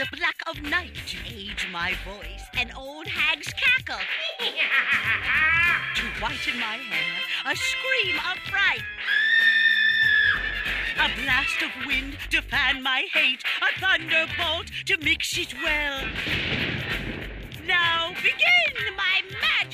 the black of night to age my voice, an old hag's cackle to whiten my hair, a scream of fright, a blast of wind to fan my hate, a thunderbolt to mix it well. Now begin